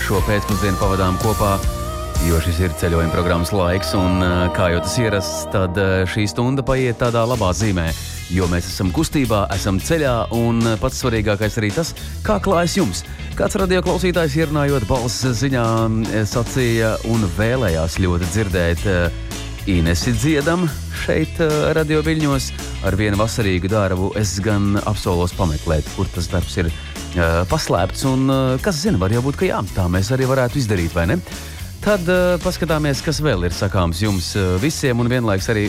šo pēcpusdienu pavadām kopā, jo šis ir ceļojuma programmas laiks, un kā jau tas ierasts, tad šī stunda paiet tādā labā zīmē, jo mēs esam kustībā, esam ceļā, un pats svarīgākais arī tas, kā klājas jums. Kāds radioklausītājs ierunājot balss ziņā sacīja un vēlējās ļoti dzirdēt Inesi dziedam šeit radio Viļņos. Ar vienu vasarīgu darbu es gan apsolos pameklēt, kur tas darbs ir paslēpts, un kas zina, var jau būt, ka jā, tā mēs arī varētu izdarīt, vai ne? Tad paskatāmies, kas vēl ir sakāms jums visiem, un vienlaiks arī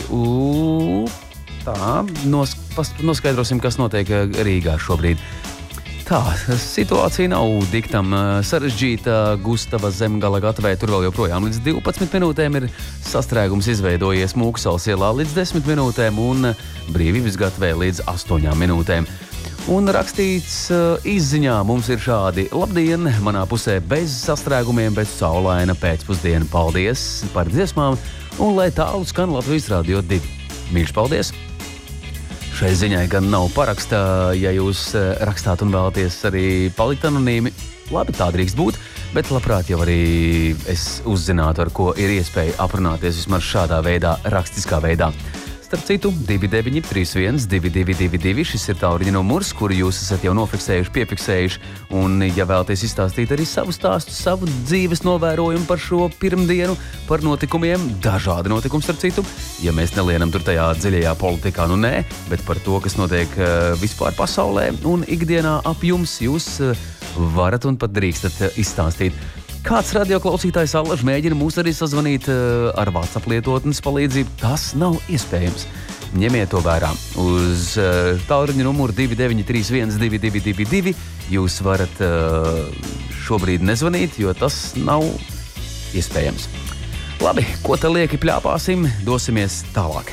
noskaidrosim, kas notiek Rīgā šobrīd. Tā, situācija nav diktam sarežģīta. Gustava Zemgala gatavē tur vēl joprojām līdz 12 minūtēm ir sastrēgums izveidojies Mūksalas ielā līdz 10 minūtēm un Brīvības gatavē līdz 8 minūtēm. Un rakstīts izziņā mums ir šādi: labdien, manā pusē bez sastrēgumiem, bet saulaina pēcpusdiena. Paldies par dziesmām un lai tālu skan Latvijas Radio 2. Mīļš paldies! Šai ziņai gan nav paraksta, ja jūs rakstāt un vēlaties arī palikt anonīmi. Labi, tā drīkst būt, bet labprāt jau arī es uzzinātu, ar ko ir iespēja aprunāties vismaz šādā veidā, rakstiskā veidā. Starp citu, 2931 2222, šis ir tālruņa numurs, kuru jūs esat jau nofiksējuši, piefiksējuši, un ja vēlaties izstāstīt arī savu stāstu, savu dzīves novērojumu par šo pirmdienu, par notikumiem, dažādi notikumi starp citu, ja mēs nelienam tur tajā dziļajā politikā, nu nē, bet par to, kas notiek vispār pasaulē un ikdienā ap jums, jūs varat un pat drīkstat izstāstīt. Kāds radioklausītājs allaž mēģina mūs arī sazvanīt ar WhatsApp lietotnes palīdzību, tas nav iespējams. Ņemiet to vērā. Uz tālruņa numuru 2931 2222 jūs varat šobrīd nezvanīt, jo tas nav iespējams. Labi, ko te lieki pļāpāsim, dosimies tālāk.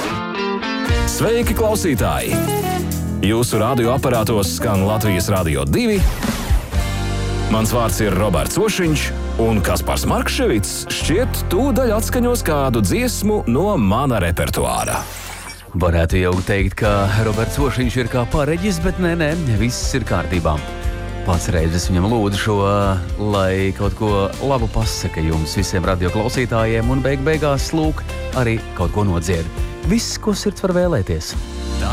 Sveiki, klausītāji! Jūsu radioaparātos skan Latvijas Radio 2. Mans vārds ir Roberts Ošiņš, un Kaspars Markševits šķiet tūdaļ atskaņos kādu dziesmu no mana repertuāra. Varētu jau teikt, ka Roberts Ošiņš ir kā pareģis, bet nē, viss ir kārtībā. Pats reizes viņam lūdzu šo, lai kaut ko labu pasaka jums visiem radioklausītājiem, un beigās lūk arī kaut ko nodzied. Viss, ko sirds var vēlēties.